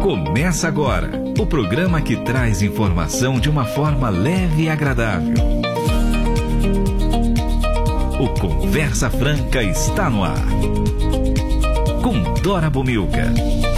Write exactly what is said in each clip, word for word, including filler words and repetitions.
Começa agora o programa que traz informação de uma forma leve e agradável. O Conversa Franca está no ar. Com Dora Bomilcar.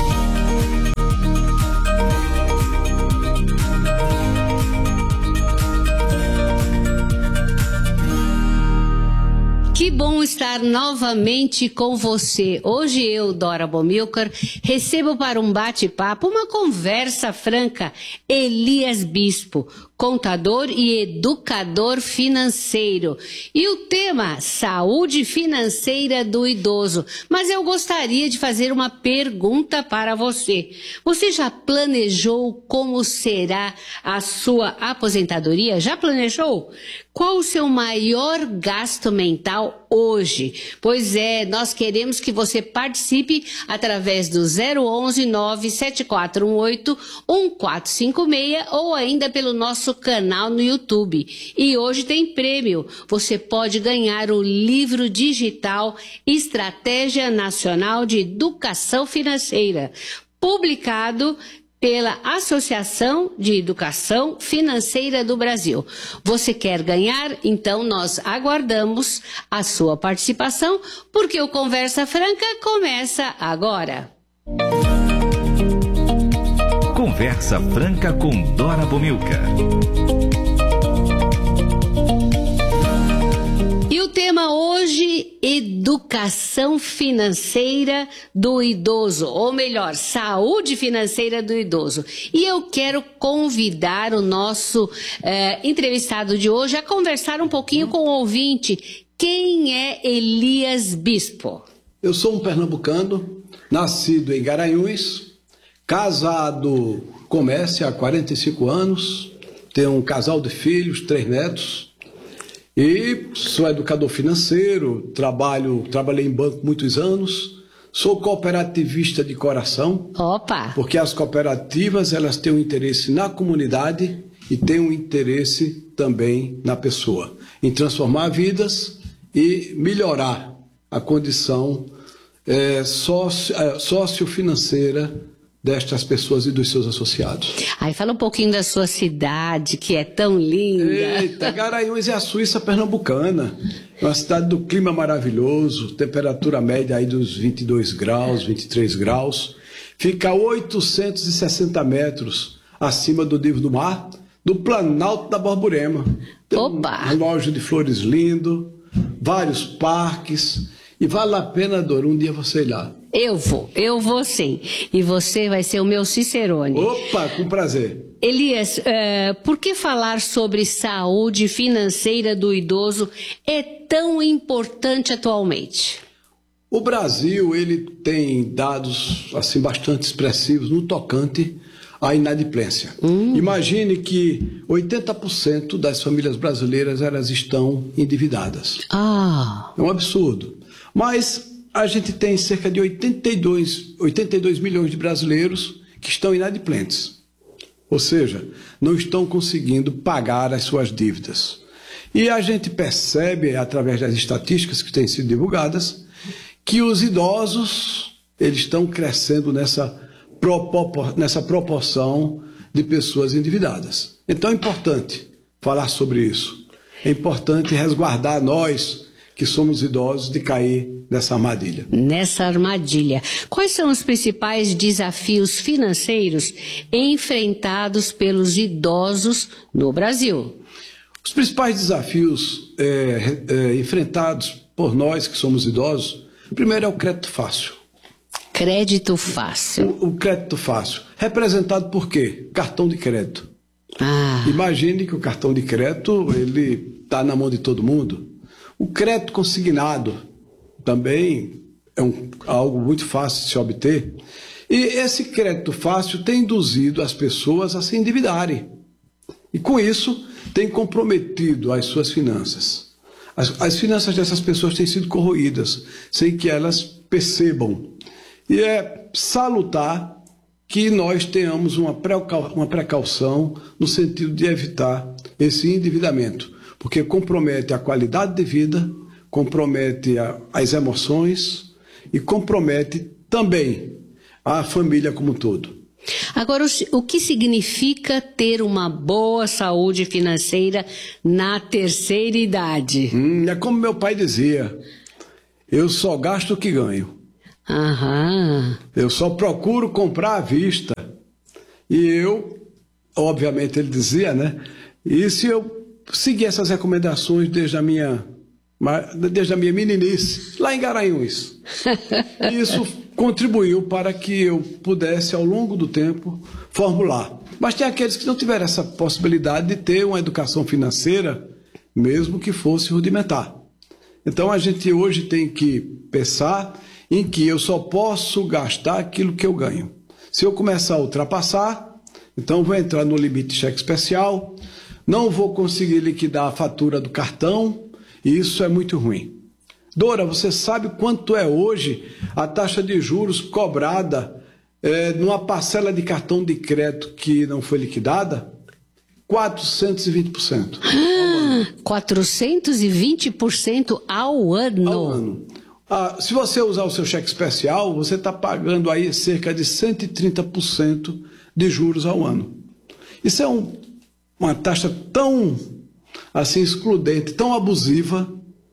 Que bom estar novamente com você. Hoje eu, Dora Bomilcar, recebo para um bate-papo, uma conversa franca, Elias Bispo, contador e educador financeiro. E o tema, saúde financeira do idoso. Mas eu gostaria de fazer uma pergunta para você. Você já planejou como será a sua aposentadoria? Já planejou? Qual o seu maior gasto mental hoje? Pois é, nós queremos que você participe através do zero onze, nove sete quatro um oito, um quatro cinco seis ou ainda pelo nosso canal no YouTube. E hoje tem prêmio. Você pode ganhar o livro digital Estratégia Nacional de Educação Financeira, publicado pela Associação de Educação Financeira do Brasil. Você quer ganhar? Então nós aguardamos a sua participação, porque o Conversa Franca começa agora. Conversa Franca com Dora Bomilcar. E o tema hoje, educação financeira do idoso, ou melhor, saúde financeira do idoso. E eu quero convidar o nosso eh, entrevistado de hoje a conversar um pouquinho com o ouvinte. Quem é Elias Bispo? Eu sou um pernambucano, nascido em Garanhuns, casado com Mércia há quarenta e cinco anos, tenho um casal de filhos, três netos. E sou educador financeiro, trabalho, trabalhei em banco muitos anos, sou cooperativista de coração. Opa! Porque as cooperativas, elas têm um interesse na comunidade e têm um interesse também na pessoa, em transformar vidas e melhorar a condição é, socio, é, sociofinanceira destas pessoas e dos seus associados. Aí fala um pouquinho da sua cidade, que é tão linda. Eita, Garanhuns é a Suíça pernambucana. É uma cidade do clima maravilhoso, temperatura média aí dos vinte e dois graus, vinte e três graus. Fica a oitocentos e sessenta metros acima do nível do mar, do Planalto da Borborema. Tem Opa! um relógio de flores lindo, vários parques, e vale a pena, Dora, um dia você ir lá. Eu vou, eu vou sim. E você vai ser o meu Cicerone. Opa, com prazer. Elias, uh, por que falar sobre saúde financeira do idoso é tão importante atualmente? O Brasil, ele tem dados assim, bastante expressivos no tocante à inadimplência. Hum. Imagine que oitenta por cento das famílias brasileiras elas estão endividadas. Ah. É um absurdo. Mas a gente tem cerca de oitenta e dois, oitenta e dois milhões de brasileiros que estão inadimplentes. Ou seja, não estão conseguindo pagar as suas dívidas. E a gente percebe, através das estatísticas que têm sido divulgadas, que os idosos eles estão crescendo nessa, propor, nessa proporção de pessoas endividadas. Então é importante falar sobre isso. É importante resguardar nós, que somos idosos, de cair nessa armadilha. Nessa armadilha. Quais são os principais desafios financeiros enfrentados pelos idosos no Brasil? Os principais desafios é, é, enfrentados por nós que somos idosos, primeiro é o crédito fácil. Crédito fácil. O, o crédito fácil. Representado por quê? Cartão de crédito. Ah. Imagine que o cartão de crédito ele está na mão de todo mundo. O crédito consignado também é um, algo muito fácil de se obter. E esse crédito fácil tem induzido as pessoas a se endividarem. E com isso tem comprometido as suas finanças. As, as finanças dessas pessoas têm sido corroídas, sem que elas percebam. E é salutar que nós tenhamos uma, precau, uma precaução no sentido de evitar esse endividamento. Porque compromete a qualidade de vida, compromete a, as emoções e compromete também a família como um todo. Agora, o que significa ter uma boa saúde financeira na terceira idade? Hum, é como meu pai dizia, eu só gasto o que ganho. Aham. Eu só procuro comprar à vista. E eu, obviamente ele dizia, né? E se eu seguir essas recomendações desde a minha, desde a minha meninice, lá em Garanhuns, isso contribuiu para que eu pudesse, ao longo do tempo, formular. Mas tem aqueles que não tiveram essa possibilidade de ter uma educação financeira, mesmo que fosse rudimentar. Então a gente hoje tem que pensar em que eu só posso gastar aquilo que eu ganho. Se eu começar a ultrapassar, então vou entrar no limite de cheque especial, não vou conseguir liquidar a fatura do cartão, e isso é muito ruim. Dora, você sabe quanto é hoje a taxa de juros cobrada é, numa parcela de cartão de crédito que não foi liquidada? quatrocentos e vinte por cento. Ah, quatrocentos e vinte por cento ao ano? Ao ano. Ah, se você usar o seu cheque especial, você está pagando aí cerca de cento e trinta por cento de juros ao ano. Isso é um, uma taxa tão assim excludente, tão abusiva,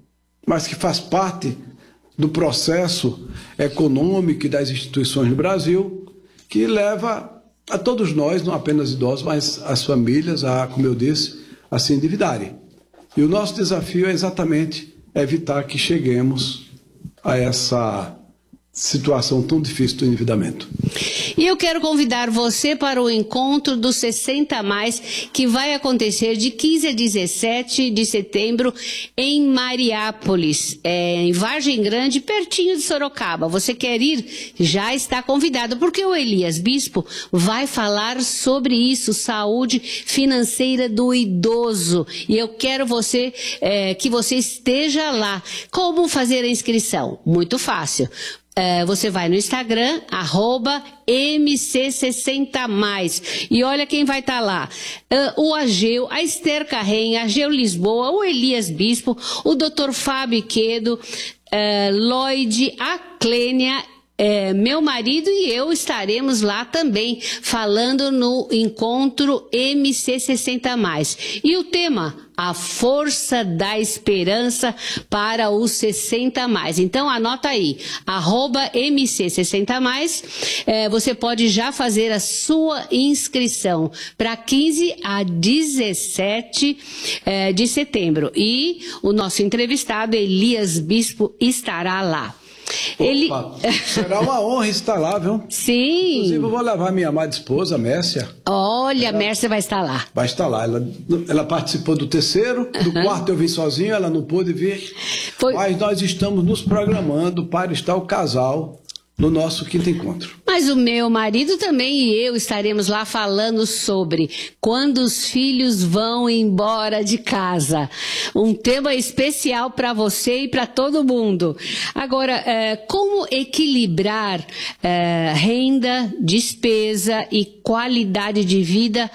mas que faz parte do processo econômico e das instituições no Brasil, que leva a todos nós, não apenas idosos, mas as famílias, a, como eu disse, a se endividarem. E o nosso desafio é exatamente evitar que cheguemos a essa situação tão difícil do endividamento. E eu quero convidar você para o encontro dos sessenta a mais, que vai acontecer de quinze a dezessete de setembro em Mariápolis, é, em Vargem Grande, pertinho de Sorocaba. Você quer ir? Já está convidado, porque o Elias Bispo vai falar sobre isso, saúde financeira do idoso. E eu quero você, é, que você esteja lá. Como fazer a inscrição? Muito fácil. Uh, você vai no Instagram, arroba M C sessenta mais, e olha quem vai estar tá lá, uh, o Ageu, a Esther Carrenha, Ageu Lisboa, o Elias Bispo, o doutor Fábio Quedo, uh, Lloyd, a Clênia, É, meu marido e eu estaremos lá também, falando no encontro M C sessenta mais. E o tema, a força da esperança para os sessenta mais. Então anota aí, arroba M C sessenta mais, é, você pode já fazer a sua inscrição para quinze a dezessete é, de setembro. E o nosso entrevistado, Elias Bispo, estará lá. Ele... Será uma honra estar lá, viu? Sim. Inclusive, eu vou levar minha amada esposa, Mércia. Olha, ela... a Mércia vai estar lá. Vai estar lá. Ela, ela participou do terceiro, do uhum. quarto eu vim sozinho, ela não pôde vir. Foi... Mas nós estamos nos programando para estar o casal no nosso quinto encontro. Mas o meu marido também e eu estaremos lá falando sobre quando os filhos vão embora de casa. Um tema especial para você e para todo mundo. Agora, é, como equilibrar é, renda, despesa e qualidade de vida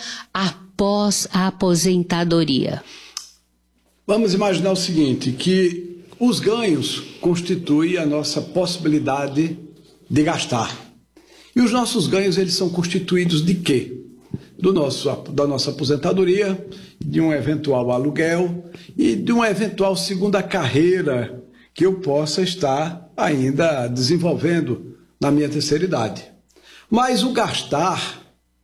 após a aposentadoria? Vamos imaginar o seguinte, que os ganhos constituem a nossa possibilidade de gastar. E os nossos ganhos, eles são constituídos de quê? Do nosso, da nossa aposentadoria, de um eventual aluguel e de uma eventual segunda carreira que eu possa estar ainda desenvolvendo na minha terceira idade. Mas o gastar,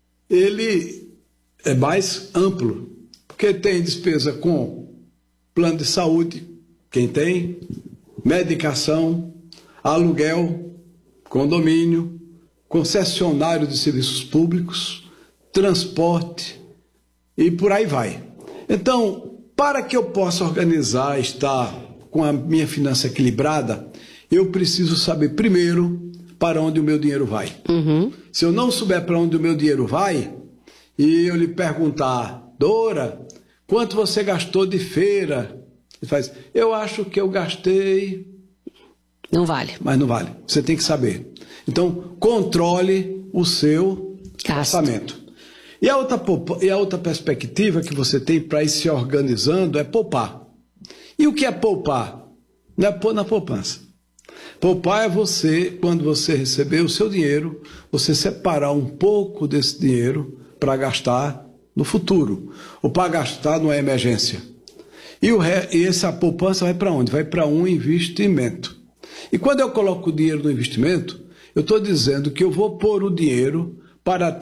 ele é mais amplo, porque tem despesa com plano de saúde, quem tem, medicação, aluguel, condomínio, concessionário de serviços públicos, transporte e por aí vai. Então, para que eu possa organizar, estar com a minha finança equilibrada, eu preciso saber primeiro para onde o meu dinheiro vai. Uhum. Se eu não souber para onde o meu dinheiro vai, e eu lhe perguntar, Dora, quanto você gastou de feira? Ele faz, eu acho que eu gastei... Não vale. Mas não vale. Você tem que saber. Então, controle o seu Gasto. orçamento. E a, outra, e a outra perspectiva que você tem para ir se organizando é poupar. E o que é poupar? Não é pôr na poupança. Poupar é você, quando você receber o seu dinheiro, você separar um pouco desse dinheiro para gastar no futuro, ou para gastar numa emergência. E, o re... e essa poupança vai para onde? Vai para um investimento. E quando eu coloco o dinheiro no investimento, eu estou dizendo que eu vou pôr o dinheiro para